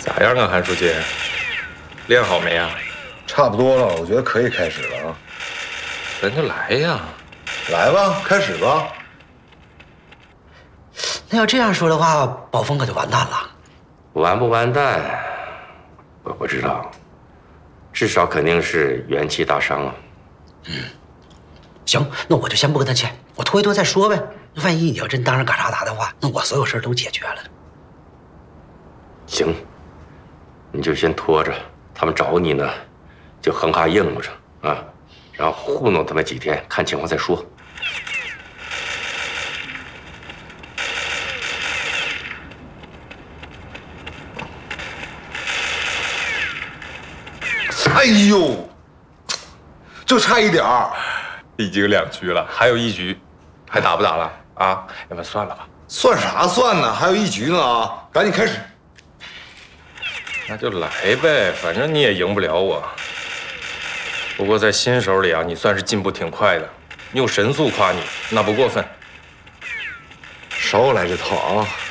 咋样啊，韩书记？练好没呀？ 差不多了，我觉得可以开始了啊。 咱就来呀！ 来吧，开始吧。 那要这样说的话，宝峰可就完蛋了。 完不完蛋，我不知道，至少肯定是元气大伤啊。 行，那我就先不跟他签，我拖一拖再说呗。万一你要真当上嘎查达的话，那我所有事儿都解决了。 行，你就先拖着，他们找你呢，就横哈应付着啊，然后糊弄他们几天，看情况再说。 哎呦，就差一点儿， 已经2局了，还有1局，还打不打了啊？要不算了吧？ 算啥算呢？还有1局呢啊！赶紧开始。 那就来呗，反正你也赢不了我。不过在新手里啊，你算是进步挺快的。用神速夸你，那不过分。 少来这套啊！